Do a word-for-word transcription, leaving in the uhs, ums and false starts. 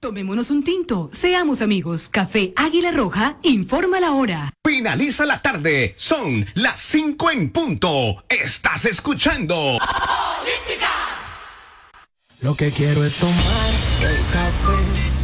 Tomémonos un tinto, seamos amigos. Café Águila Roja, informa la hora. Finaliza la tarde, son las cinco en punto. Estás escuchando Olímpica. Lo que quiero es tomar el café